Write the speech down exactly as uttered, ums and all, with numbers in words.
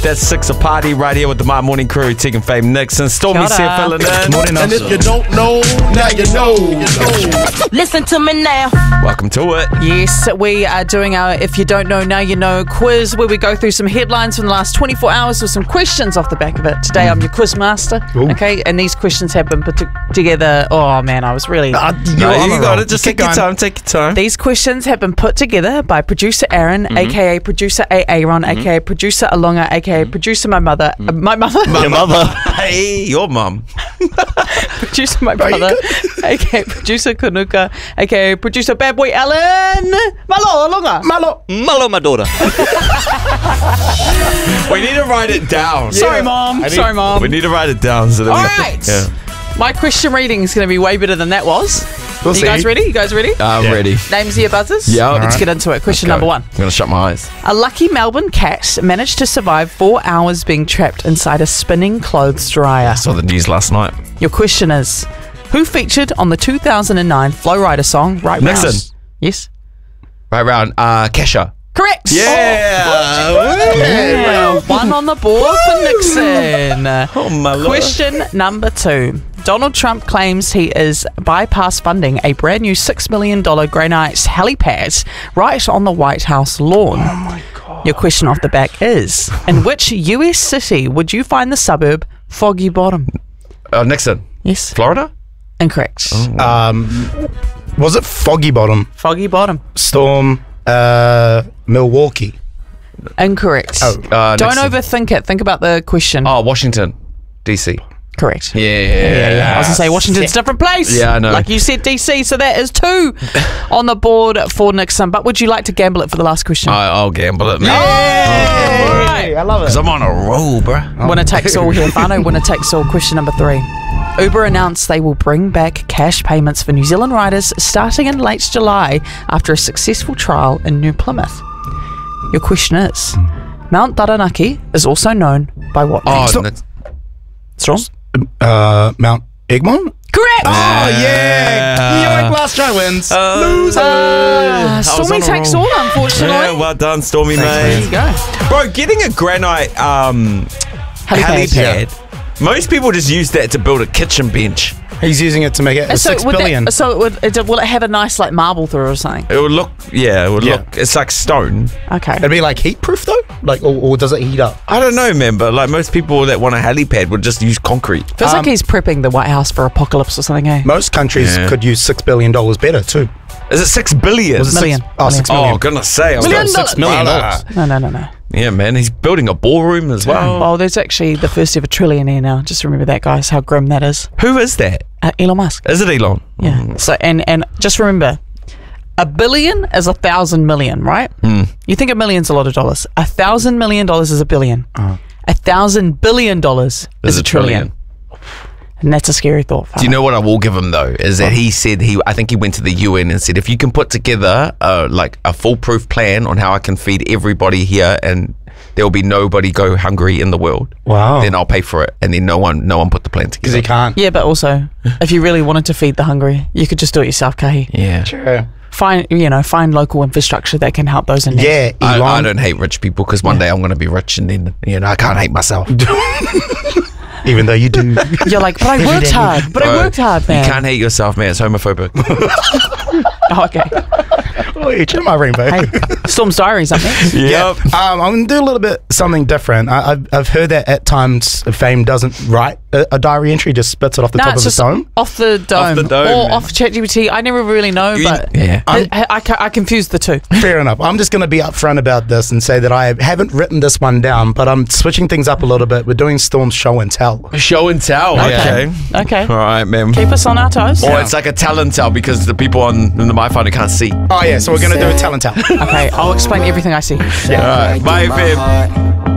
That's six a party right here with the My Morning Crew, Tegan Fame Nixon. Stormy's here filling in. Morning, And if you don't know, now you know. You know. Listen to me now. Welcome to it. Yes, we are doing our If You Don't Know, Now You Know quiz where we go through some headlines from the last twenty-four hours with some questions off the back of it. Today I'm your quiz master, Ooh. okay? And these questions have been put to- together. Oh man, I was really... Uh, No, you're on you a got roll. it. Just Keep take your going. time. Take your time. These questions have been put together by producer Aaron, Mm-hmm. aka producer A. Aaron, Mm-hmm. aka producer Alonga, aka producer my mother, uh, my mother, Your mother. Hey, your mum. producer my brother, aka producer Kanuka, aka producer bad boy Alan. Malo, Alonga. Malo. Malo, my daughter. We need to write it down. Sorry, mom. need- Sorry, mom. We need to write it down. So that All we right. Yeah. My question reading is going to be way better than that was. We'll you see. guys ready? You guys ready? I'm Yeah. ready. Names of your buzzers? Yeah. All Let's right. get into it. Question Go. number one. I'm going to shut my eyes. A lucky Melbourne cat managed to survive four hours being trapped inside a spinning clothes dryer. I saw the news last night. Your question is, who featured on the two thousand nine Flow Rider song Right Nixon. Round? Yes. Right round. Uh, Kesha. Correct. Yeah. Yeah, one on the board for Nixon. Oh, my Lord. Question number two. Donald Trump claims he is bypass funding a brand new six million dollars granite helipad right on the White House lawn. Oh my God. Your question off the back is, in which U S city would you find the suburb Foggy Bottom? Uh, Nixon. Yes. Florida? Incorrect. Um, was it Foggy Bottom? Foggy Bottom. Storm, uh, Milwaukee. Incorrect. Oh. Uh, Don't Nixon. overthink it. Think about the question. Oh, Washington, D C. Correct. Yeah. Yeah, yeah. I was going to say Washington's a different place. Yeah, I know. Like you said, D C, so that is two on the board for Nixon. But would you like to gamble it for the last question? I, I'll gamble it, man. All right. I love Because I'm on a roll, bruh. Winner takes all here. Fano, winner takes all. Question number three. Uber announced they will bring back cash payments for New Zealand riders starting in late July after a successful trial in New Plymouth. Your question is, Mount Taranaki is also known by what name? Oh, Stop. that's- Strong? Uh, Mount Egmont? Correct! Oh, yeah. Yoink, last try wins. Loser. Uh, was Stormy on a takes roll. all, unfortunately. Yeah, well done, Stormy, There you man. go. Bro, getting a granite um, Helipad. helipad, most people just use that to build a kitchen bench. He's using it to make it a So six would billion. That, so it would, it, will it have a nice like marble through or something? It would look, yeah, it would Yeah. look, it's like stone. Okay. It'd be like heat proof though? Like, or, or does it heat up? I don't know, man, but like most people that want a helipad would just use concrete. Feels Um, like he's prepping the White House for apocalypse or something, eh? Most countries Yeah. could use six billion dollars better too. Is it six billion? Was it Million. Six, oh, six Oh, million. goodness say. I was Million like, dollars. Six million Brother. dollars. No, no, no, no. Yeah, man, he's building a ballroom as well. Well, there's actually the first ever trillionaire now. Just remember that, guys, how grim that is. Who is that? Uh, Elon Musk. Is it Elon? Yeah. So, and, and just remember, a billion is a thousand million, right? Hmm. You think a million's a lot of dollars. A thousand million dollars is a billion. A thousand billion dollars is, a trillion. And that's a scary thought. Do you know what I will give him though? Is that he said he, I think he went to the U N and said, if you can put together uh, like a foolproof plan on how I can feed everybody here and there will be nobody go hungry in the world, Wow. then I'll pay for it. And then no one, no one put the plan Because together. he can't. Yeah, but also, if you really wanted to feed the hungry, you could just do it yourself, Kahi. Yeah. Sure. Find, you know, find local infrastructure that can help those in need. Yeah, I, Elon. I don't hate rich people because one day I'm going to be rich and then, you know, I can't hate myself. Even though you do. You're like, but I worked day. hard. But I Bro, worked hard, man. You can't hate yourself, man. It's homophobic. Oh, okay. Oh, you chill my rainbow. Hey, Storm's Diaries up next. Yep. Um, I'm going to do a little bit something different. I, I've, I've heard that at times Fame doesn't write a, a diary entry, just spits it off the No, top it's of his just dome. off the dome. the dome, Or man. off ChatGPT. I never really know, You- but yeah. I, I, I, I confused the two. Fair enough. I'm just going to be upfront about this and say that I haven't written this one down, but I'm switching things up a little bit. We're doing Storm's show and tell. Show and tell. Okay. Okay. Okay. All right, man. Keep us on our toes. Or it's like a tell and tell because the people on in the MyFinder can't see. All Oh, yeah, so we're going to do a tell and tell. Okay, I'll explain everything I see. right. Bye, Fib.